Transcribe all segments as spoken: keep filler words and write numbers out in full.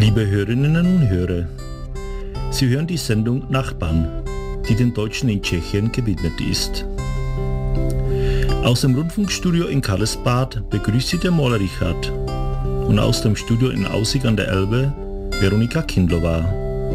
Liebe Hörerinnen und Hörer, Sie hören die Sendung Nachbarn, die den Deutschen in Tschechien gewidmet ist. Aus dem Rundfunkstudio in Karlsbad begrüßt Sie der Maler Richard und aus dem Studio in Aussig an der Elbe Veronika Kindlova.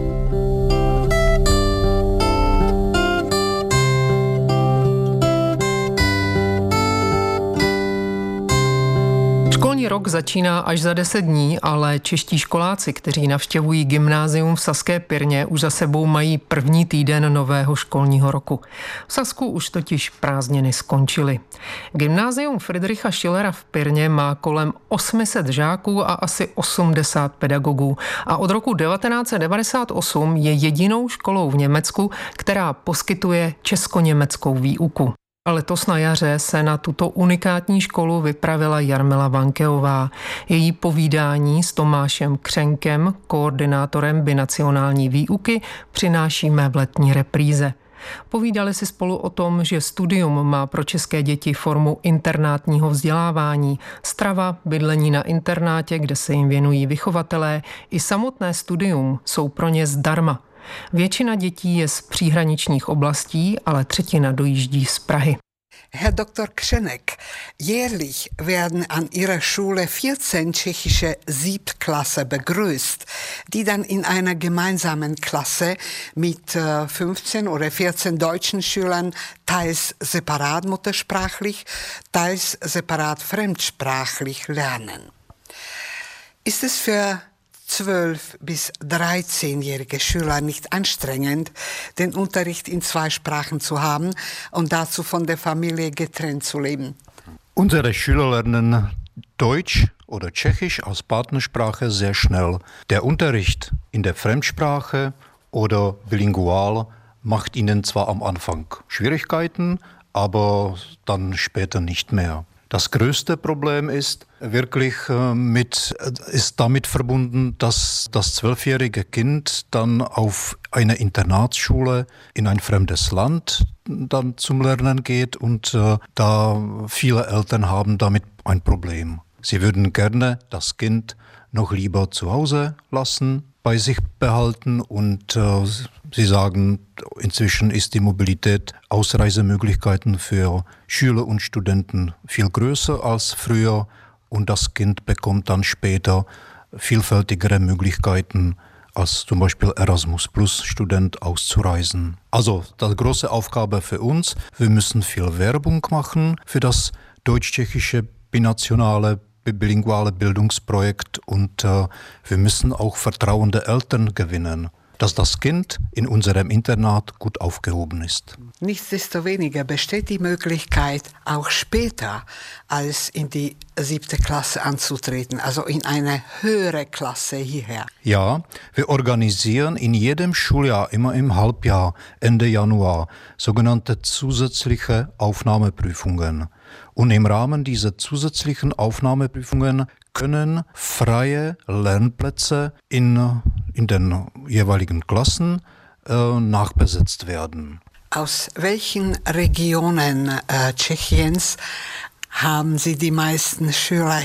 Školní rok začíná až za deset dní, ale čeští školáci, kteří navštěvují gymnázium v Saské Pirně, už za sebou mají první týden nového školního roku. V Sasku už totiž prázdniny skončily. Gymnázium Friedricha Schillera v Pirně má kolem osm set žáků a asi osmdesát pedagogů a od roku devatenáct set devadesát osm je jedinou školou v Německu, která poskytuje česko-německou výuku. A letos na jaře se na tuto unikátní školu vypravila Jarmila Vankeová. Její povídání s Tomášem Křenkem, koordinátorem binacionální výuky, přinášíme v letní repríze. Povídali si spolu o tom, že studium má pro české děti formu internátního vzdělávání. Strava, bydlení na internátě, kde se jim věnují vychovatelé, i samotné studium jsou pro ně zdarma. Většina dětí je z příhraničních oblastí, ale třetina dojíždí z Prahy. Herr Doktor Krzenek, jährlich werden an Ihrer Schule vierzehn tschechische Siebtklasse begrüßt, die dann in einer gemeinsamen Klasse mit fünfzehn oder vierzehn deutschen Schülern teils separat muttersprachlich, teils separat fremdsprachlich lernen. Ist es für zwölf- bis dreizehnjährige Schüler nicht anstrengend, den Unterricht in zwei Sprachen zu haben und dazu von der Familie getrennt zu leben? Unsere Schüler lernen Deutsch oder Tschechisch als Partnersprache sehr schnell. Der Unterricht in der Fremdsprache oder bilingual macht ihnen zwar am Anfang Schwierigkeiten, aber dann später nicht mehr. Das größte Problem ist wirklich mit, ist damit verbunden, dass das zwölfjährige Kind dann auf eine Internatsschule in ein fremdes Land dann zum Lernen geht und äh, da viele Eltern haben damit ein Problem. Sie würden gerne das Kind noch lieber zu Hause lassen, bei sich behalten und äh, sie sagen, inzwischen ist die Mobilität, Ausreisemöglichkeiten für Schüler und Studenten viel größer als früher und das Kind bekommt dann später vielfältigere Möglichkeiten als zum Beispiel Erasmus-Plus-Student auszureisen. Also die große Aufgabe für uns, wir müssen viel Werbung machen für das deutsch-tschechische binationale bilinguale Bildungsprojekt und äh, wir müssen auch vertrauende Eltern gewinnen, dass das Kind in unserem Internat gut aufgehoben ist. Nichtsdestoweniger besteht die Möglichkeit, auch später als in die siebte Klasse anzutreten, also in eine höhere Klasse hierher. Ja, wir organisieren in jedem Schuljahr, immer im Halbjahr, Ende Januar, sogenannte zusätzliche Aufnahmeprüfungen. Und im Rahmen dieser zusätzlichen Aufnahmeprüfungen können freie Lernplätze in, in den jeweiligen Klassen äh, nachbesetzt werden. Aus welchen Regionen äh, Tschechiens haben Sie die meisten Schüler